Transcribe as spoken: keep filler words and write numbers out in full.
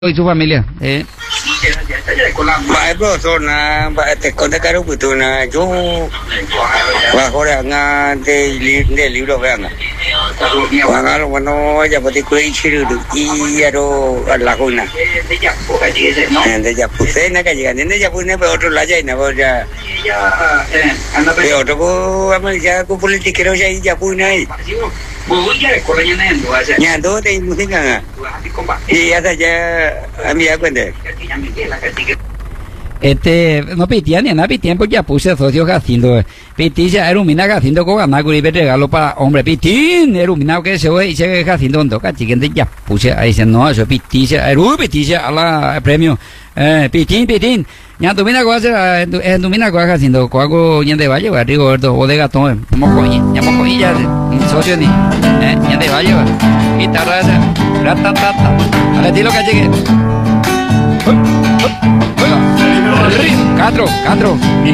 Y su familia. Eh. Vài bữa rồi na vài tết con cái lúc tụi na chú và hồi là nga để liu để liu đâu vậy và nga lúc nó giờ bắt đầu quay chữ được ý rồi là coi nè để giờ phụ thế này cái gì cái này giờ phụ này bây giờ là gì nè bây giờ bây giờ có mà giờ có politik rồi giờ phụ này nhà đó thì muốn thế nào y hasta ya a mí ya cuente. Este, no pitían ni nada, pitían porque ya puse socio haciendo. Pitín era un mina haciendo con ganas que iba regalo para hombre. Pitín era un mina que se ve y se haciendo un toca chiquente ya puse ahí se no eso pitín era un pitín a la premio. Eh, pitín pitín. Ya tu mina cosa en tu mina cosa haciendo coago ya de valle va digo o de gatón. Como coñi, ya como coñi ya socio ni. Eh, ya de valle va. Guitarra esa. Ratatata. Al estilo que llegue. Cuatro, cuatro.